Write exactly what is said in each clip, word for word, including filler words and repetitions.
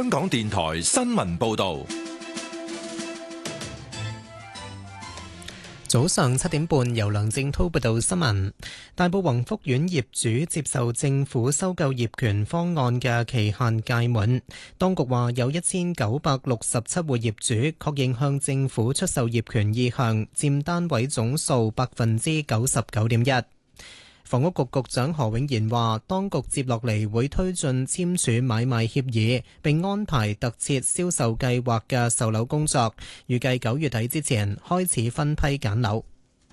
香港電台新聞報道。 早上七點半，由梁正滔報道新聞。大埔宏福苑業主接受政府收購業權方案嘅期限屆滿，當局話有一千九百六十七戶業主確認向政府出售業權意向，佔單位總數百分之九十九點一。房屋局局長何永賢話，當局接落嚟會推進簽署買賣協議，並安排特設銷售計劃嘅售樓工作，預計九月底之前開始分批揀樓。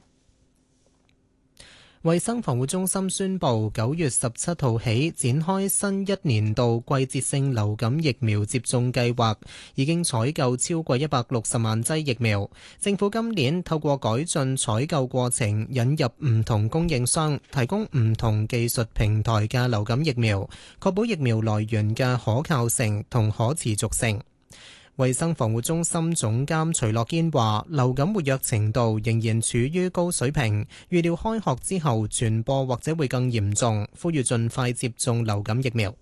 衛生防護中心宣布，九月十七號起展開新一年度季節性流感疫苗接種計劃，已經採購超過一百六十萬劑疫苗。政府今年透過改進採購過程，引入唔同供應商，提供唔同技術平台嘅流感疫苗，確保疫苗來源嘅可靠性同可持續性。衛生防護中心總監徐樂堅話，流感活躍程度仍然處於高水平，預料開學之後傳播或者會更嚴重，呼籲盡快接種流感疫苗。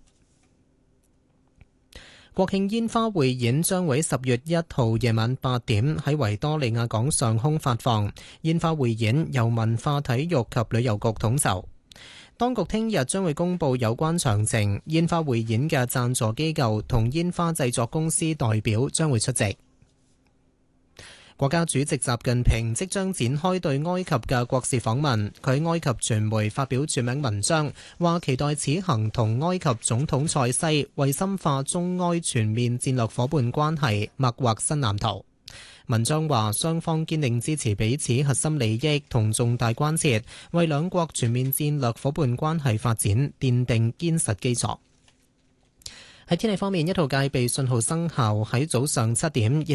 國慶煙花匯演將會十月一號夜晚八點喺維多利亞港上空發放，煙花匯演由文化體育及旅遊局統籌。當局聽日將會公布有關詳情，煙花匯演嘅贊助機構同煙花製作公司代表將會出席。國家主席習近平即將展開對埃及嘅國事訪問，佢喺埃及傳媒發表署名文章，話期待此行同埃及總統塞西為深化中埃全面戰略夥伴關係擘劃新藍圖。文章話，雙方堅定支持彼此核心利益同重大關切，為兩國全面戰略夥伴關係發展奠定堅實基礎。喺天氣方面，一號戒備信號生效，喺早上七點，熱